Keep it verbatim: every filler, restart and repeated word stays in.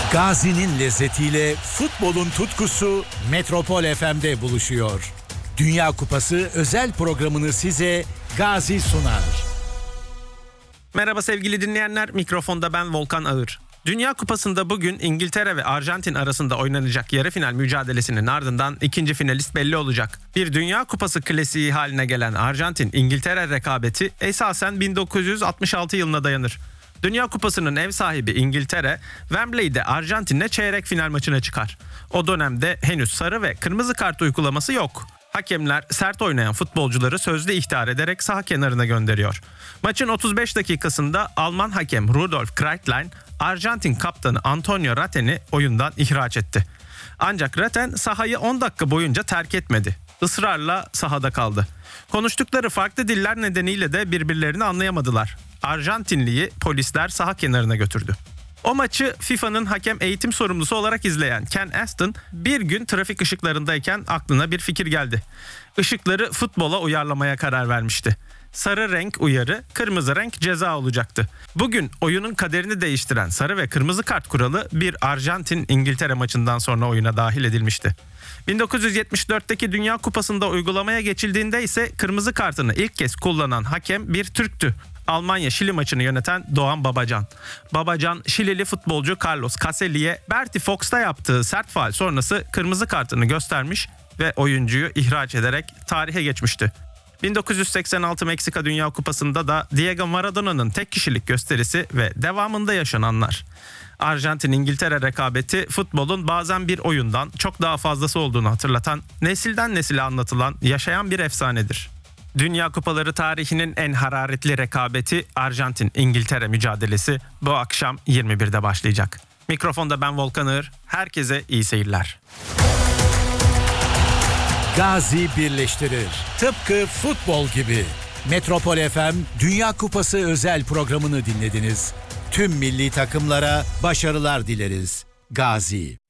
Gazi'nin lezzetiyle futbolun tutkusu Metropol F M'de buluşuyor. Dünya Kupası özel programını size Gazi sunar. Merhaba sevgili dinleyenler, mikrofonda ben Volkan Ağır. Dünya Kupası'nda bugün İngiltere ve Arjantin arasında oynanacak yarı final mücadelesinin ardından ikinci finalist belli olacak. Bir Dünya Kupası klasiği haline gelen Arjantin-İngiltere rekabeti esasen bin dokuz yüz altmış altı yılına dayanır. Dünya Kupası'nın ev sahibi İngiltere, Wembley'de Arjantin'le çeyrek final maçına çıkar. O dönemde henüz sarı ve kırmızı kart uygulaması yok. Hakemler sert oynayan futbolcuları sözlü ihtar ederek saha kenarına gönderiyor. Maçın otuz beş dakikasında Alman hakem Rudolf Kreitlein, Arjantin kaptanı Antonio Ratten'i oyundan ihraç etti. Ancak Ratten sahayı on dakika boyunca terk etmedi. Israrla sahada kaldı. Konuştukları farklı diller nedeniyle de birbirlerini anlayamadılar. Arjantinliyi polisler saha kenarına götürdü. O maçı FIFA'nın hakem eğitim sorumlusu olarak izleyen Ken Aston bir gün trafik ışıklarındayken aklına bir fikir geldi. Işıkları futbola uyarlamaya karar vermişti. Sarı renk uyarı, kırmızı renk ceza olacaktı. Bugün oyunun kaderini değiştiren sarı ve kırmızı kart kuralı bir Arjantin-İngiltere maçından sonra oyuna dahil edilmişti. bin dokuz yüz yetmiş dörtteki Dünya Kupası'nda uygulamaya geçildiğinde ise kırmızı kartını ilk kez kullanan hakem bir Türktü. Almanya-Şili maçını yöneten Doğan Babacan. Babacan, Şilili futbolcu Carlos Caselli'ye Bertie Fox'ta yaptığı sert faul sonrası kırmızı kartını göstermiş ve oyuncuyu ihraç ederek tarihe geçmişti. bin dokuz yüz seksen altı Meksika Dünya Kupası'nda da Diego Maradona'nın tek kişilik gösterisi ve devamında yaşananlar. Arjantin-İngiltere rekabeti futbolun bazen bir oyundan çok daha fazlası olduğunu hatırlatan, nesilden nesile anlatılan, yaşayan bir efsanedir. Dünya Kupaları tarihinin en hararetli rekabeti Arjantin-İngiltere mücadelesi bu akşam yirmi birde başlayacak. Mikrofonda ben Volkan Ağır, herkese iyi seyirler. Gazi birleştirir. Tıpkı futbol gibi. Metropol F M Dünya Kupası özel programını dinlediniz. Tüm milli takımlara başarılar dileriz. Gazi.